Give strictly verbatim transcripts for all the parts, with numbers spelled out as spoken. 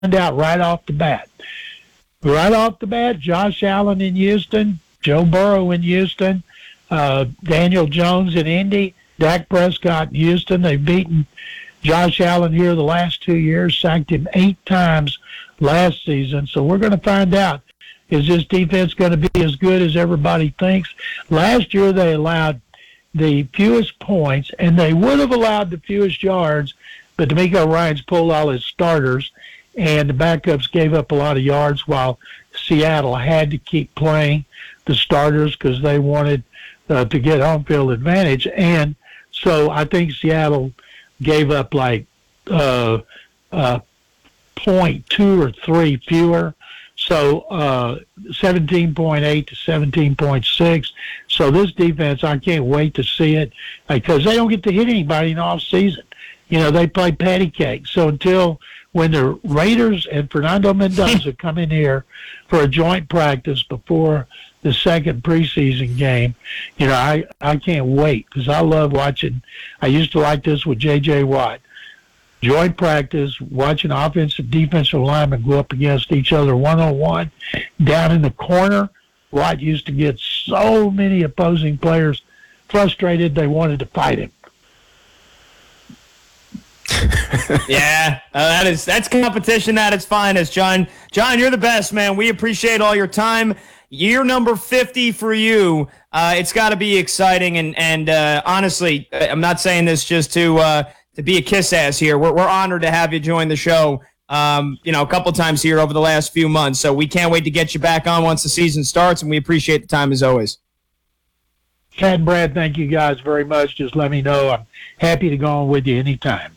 out right off the bat. Right off the bat, Josh Allen in Houston, Joe Burrow in Houston, uh, Daniel Jones in Indy, Dak Prescott in Houston. They've beaten Josh Allen here the last two years, sacked him eight times last season. So we're going to find out, is this defense going to be as good as everybody thinks? Last year they allowed the fewest points, and they would have allowed the fewest yards, but DeMeco Ryans pulled all his starters, and the backups gave up a lot of yards while Seattle had to keep playing the starters because they wanted uh, to get home field advantage. And so I think Seattle gave up like uh, uh, point two or three fewer. So uh, seventeen point eight to seventeen point six. So this defense, I can't wait to see it because they don't get to hit anybody in the off season. You know, they play patty cake. So until when the Raiders and Fernando Mendoza come in here for a joint practice before the second preseason game, you know, I, I can't wait because I love watching. I used to like this with J J. Watt. Joint practice, watching offensive, defensive linemen go up against each other one-on-one down in the corner. Watt used to get so many opposing players frustrated they wanted to fight him. yeah, uh, that is that's competition at its finest, John. John, you're the best, man. We appreciate all your time. Year number fifty for you. Uh, it's got to be exciting, and and uh, honestly, I'm not saying this just to uh, to be a kiss ass here. We're we're honored to have you join the show. Um, you know, a couple times here over the last few months. So we can't wait to get you back on once the season starts, and we appreciate the time as always. Chad and Brad, thank you guys very much. Just let me know. I'm happy to go on with you anytime.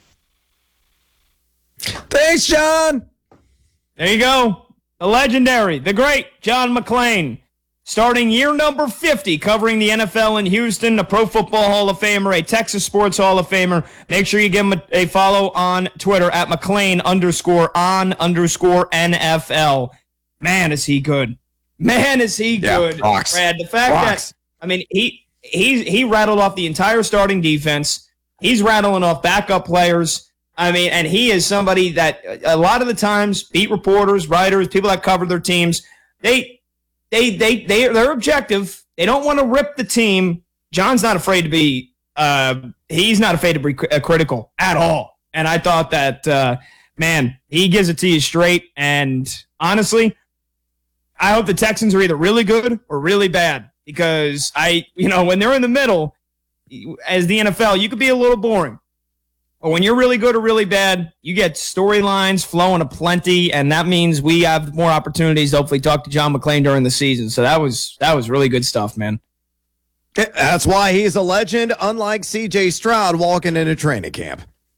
Thanks, John. There you go. The legendary, the great John McClain, starting year number fifty, covering the N F L in Houston, a Pro Football Hall of Famer, a Texas Sports Hall of Famer. Make sure you give him a, a follow on Twitter at McClain underscore on underscore N F L. Man, is he good. Man, is he yeah, good. rocks. Brad, the fact rocks. that, I mean, he, he, he rattled off the entire starting defense. He's rattling off backup players. I mean, and he is somebody that a lot of the times beat reporters, writers, people that cover their teams, they, they, they, they, they're objective. They don't want to rip the team. John's not afraid to be, uh, he's not afraid to be critical at all. And I thought that, uh, man, he gives it to you straight. And honestly, I hope the Texans are either really good or really bad because I, you know, when they're in the middle, as the N F L, you could be a little boring. But when you're really good or really bad, you get storylines flowing aplenty, and that means we have more opportunities to hopefully talk to John McClain during the season. So that was that was really good stuff, man. That's why he's a legend, unlike C J Stroud walking into training camp.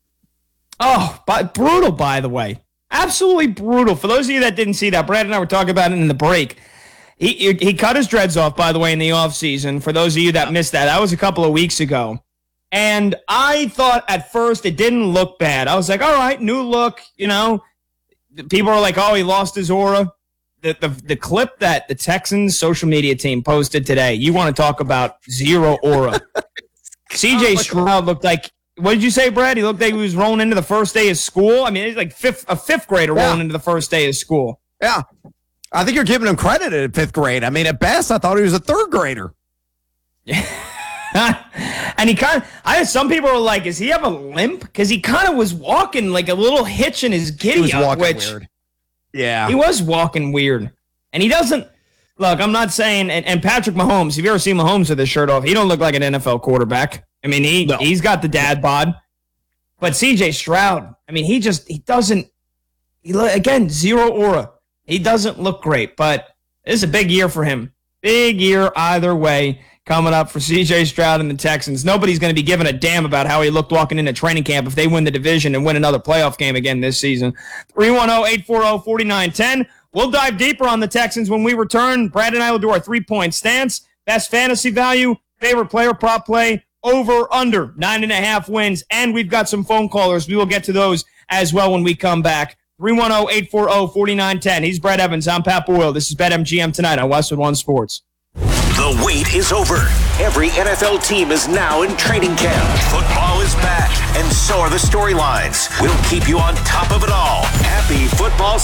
Oh, but brutal, by the way. Absolutely brutal. For those of you that didn't see that, Brad and I were talking about it in the break. He he cut his dreads off, by the way, in the offseason. For those of you that missed that, that was a couple of weeks ago. And I thought at first it didn't look bad. I was like, all right, new look, you know. People are like, oh, he lost his aura. The, the, the clip that the Texans social media team posted today, you want to talk about zero aura. C J Stroud looked like, what did you say, Brad? He looked like he was rolling into the first day of school. I mean, he's like fifth, a fifth grader yeah. rolling into the first day of school. Yeah. I think you're giving him credit at fifth grade. I mean, at best, I thought he was a third grader. Yeah. And he kind of, I some people are like, does he have a limp? Because he kind of was walking like a little hitch in his giddy He was up, walking which weird. Yeah. He was walking weird. And he doesn't, look, I'm not saying, and, and Patrick Mahomes, if you ever seen Mahomes with his shirt off, he don't look like an N F L quarterback. I mean, he no. he's got the dad bod. But C J Stroud, I mean, he just, he doesn't, he again, zero aura. He doesn't look great, but this is a big year for him. Big year either way coming up for C J Stroud and the Texans. Nobody's going to be giving a damn about how he looked walking into training camp if they win the division and win another playoff game again this season. three one zero, eight four zero, four nine one zero. We'll dive deeper on the Texans when we return. Brad and I will do our three-point stance, best fantasy value, favorite player prop play, over, under, nine and a half wins, and we've got some phone callers. We will get to those as well when we come back. three one zero, eight four zero, four nine one zero. He's Brad Evans. I'm Pat Boyle. This is BetMGM Tonight on Westwood One Sports. The wait is over. Every N F L team is now in training camp. Football is back, and so are the storylines. We'll keep you on top of it all. Happy football